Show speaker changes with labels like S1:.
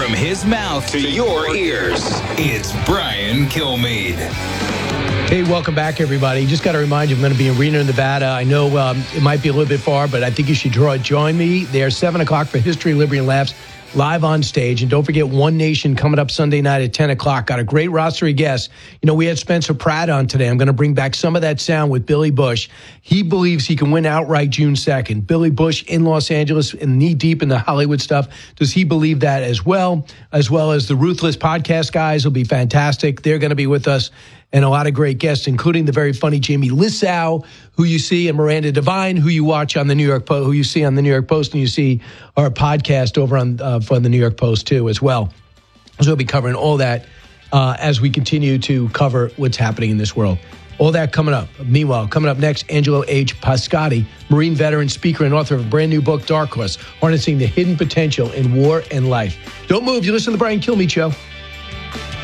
S1: From his mouth to your ears, it's Brian Kilmeade.
S2: Hey, welcome back, everybody. Just got to remind you, I'm going to be in Reno, Nevada. I know it might be a little bit far, but I think you should join me there 7 o'clock for History, Liberty, and Laughs live on stage. And don't forget One Nation coming up Sunday night at 10 o'clock. Got a great roster of guests. You know, we had Spencer Pratt on today. I'm going to bring back some of that sound with Billy Bush. He believes he can win outright June 2nd. Billy Bush in Los Angeles and knee deep in the Hollywood stuff. Does he believe that as well? As well as the Ruthless podcast guys will be fantastic. They're going to be with us. And a lot of great guests, including the very funny Jamie Lissau, who you see, and Miranda Devine, who you watch on the New York Post, who you see on the New York Post, and you see our podcast over on from the New York Post too, as well. So we'll be covering all that as we continue to cover what's happening in this world. All that coming up. Meanwhile, coming up next, Angelo H. Pascotti, Marine veteran, speaker, and author of a brand new book, Dark Horse, Harnessing the Hidden Potential in War and Life. Don't move. You listen to the Brian Kilmeade Show.